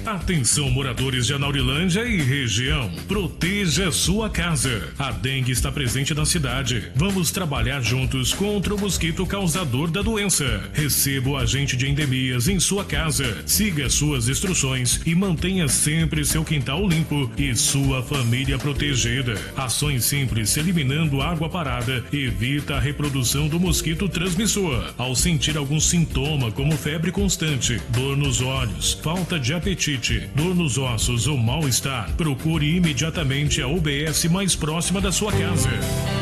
Atenção, moradores de Anaurilândia e região. Proteja sua casa. A dengue está presente na cidade. Vamos trabalhar juntos contra o mosquito causador da doença. Receba o agente de endemias em sua casa. Siga suas instruções e mantenha sempre seu quintal limpo e sua família protegida. Ações simples eliminando água parada evita a reprodução do mosquito transmissor. Ao sentir algum sintoma como febre constante, dor nos olhos, falta de apetite, dor nos ossos ou mal-estar, procure imediatamente a UBS mais próxima da sua casa.